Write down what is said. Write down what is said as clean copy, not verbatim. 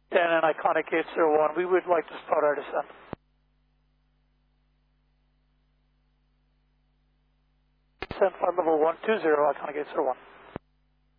and Iconic 801, we would like to start our descent. Descent flight level 120, Iconic 801.